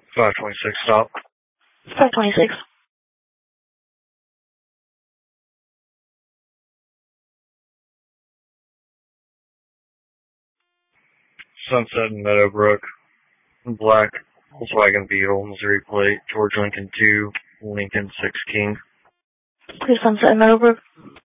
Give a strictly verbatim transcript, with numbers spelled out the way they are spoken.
five twenty-six stop. five twenty-six. Sunset in Meadowbrook. Black Volkswagen Beetle, Missouri plate, George Lincoln two, Lincoln six King. Please Sunset in Meadowbrook.